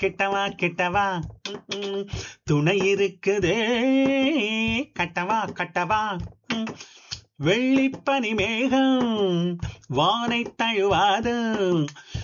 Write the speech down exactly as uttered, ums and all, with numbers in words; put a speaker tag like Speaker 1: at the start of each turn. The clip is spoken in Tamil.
Speaker 1: கிட்டவா கிட்டவா ம், ம். துணை இருக்குதே கட்டவா கட்டவா ம். வெள்ளிப்பனி மேகம் வானை தழுவாது